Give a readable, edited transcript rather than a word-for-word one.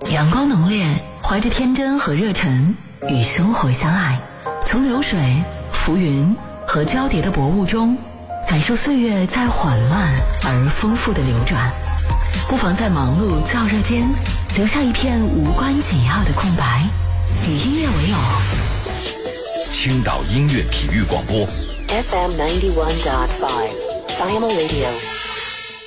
阳光浓烈，怀着天真和热忱，与生活相爱。从流水、浮云和交叠的薄雾中，感受岁月在缓慢而丰富的流转。不妨在忙碌燥热间，留下一片无关紧要的空白，与音乐为友。 青岛音乐体育广播 FM 91.5 Siamo Radio。